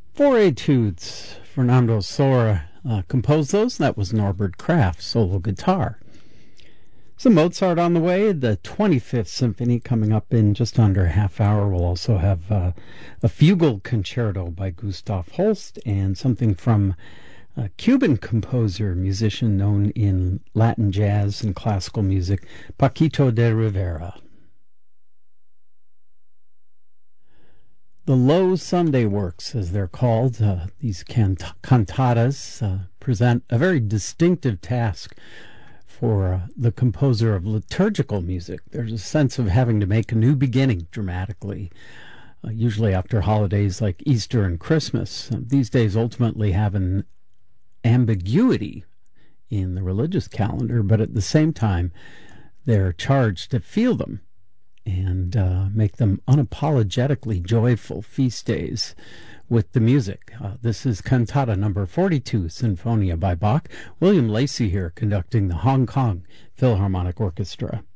Four etudes. Fernando Sora composed those. That was Norbert Kraft, solo guitar. Some Mozart on the way. The 25th Symphony coming up in just under a half hour. We'll also have a fugal concerto by Gustav Holst and something from a Cuban composer, musician known in Latin jazz and classical music, Paquito de Rivera. The Low Sunday Works, as they're called, these cantatas present a very distinctive task for the composer of liturgical music. There's a sense of having to make a new beginning dramatically, usually after holidays like Easter and Christmas. These days ultimately have an ambiguity in the religious calendar, but at the same time, they're charged to feel them and make them unapologetically joyful feast days with the music. This is Cantata number 42, Sinfonia by Bach. William Lacey here conducting the Hong Kong Philharmonic Orchestra.